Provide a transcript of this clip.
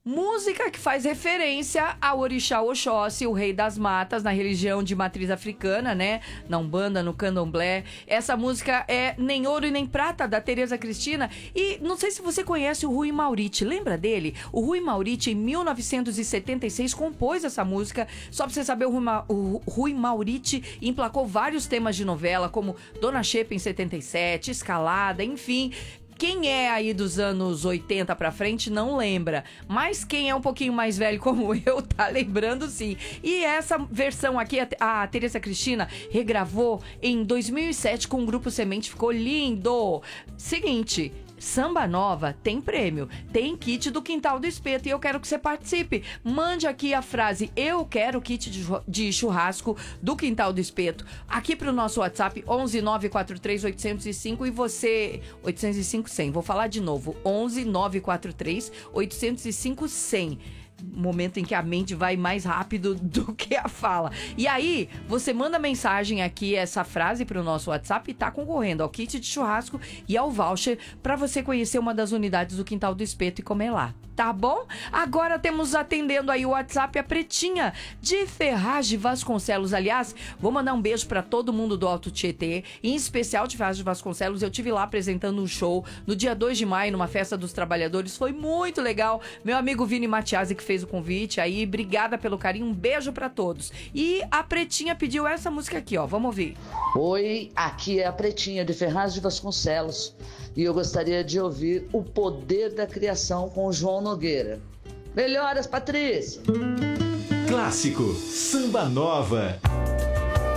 Música que faz referência ao orixá Oxóssi, o rei das matas, na religião de matriz africana, né? Na Umbanda, no Candomblé. Essa música é Nem Ouro e Nem Prata, da Tereza Cristina. E não sei se você conhece o Rui Mauriti, lembra dele? O Rui Mauriti, em 1976, compôs essa música. Só pra você saber, o Rui Mauriti emplacou vários temas de novela, como Dona Xepa em 77, Escalada, enfim... Quem é aí dos anos 80 pra frente não lembra, mas quem é um pouquinho mais velho como eu tá lembrando sim. E essa versão aqui, a Tereza Cristina regravou em 2007 com o Grupo Semente, ficou lindo. Seguinte... Samba Nova tem prêmio, tem kit do Quintal do Espeto e eu quero que você participe. Mande aqui a frase eu quero kit de churrasco do Quintal do Espeto aqui pro nosso WhatsApp 11 943 805 e você 805 100. Vou falar de novo, 11 943 805 100. Momento em que a mente vai mais rápido do que a fala. E aí, você manda mensagem aqui, essa frase pro nosso WhatsApp e tá concorrendo ao kit de churrasco e ao voucher pra você conhecer uma das unidades do Quintal do Espeto e comer lá. Tá bom? Agora temos atendendo aí o WhatsApp a Pretinha de Ferraz de Vasconcelos. Aliás, vou mandar um beijo pra todo mundo do Alto Tietê, em especial de Ferraz de Vasconcelos. Eu tive lá apresentando um show no dia 2 de maio, numa festa dos trabalhadores. Foi muito legal. Meu amigo Vini Matiasi que fez o convite aí. Obrigada pelo carinho. Um beijo pra todos. E a Pretinha pediu essa música aqui, ó. Vamos ouvir. Oi, aqui é a Pretinha de Ferraz de Vasconcelos. E eu gostaria de ouvir O Poder da Criação com o João Nogueira. Melhoras, Patrícia! Clássico Samba Nova.